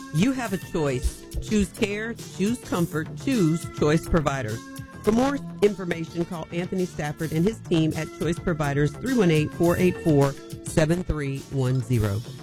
You have a choice. Choose care, choose comfort, choose Choice Providers. For more information, call Anthony Stafford and his team at Choice Providers 318-484-7310.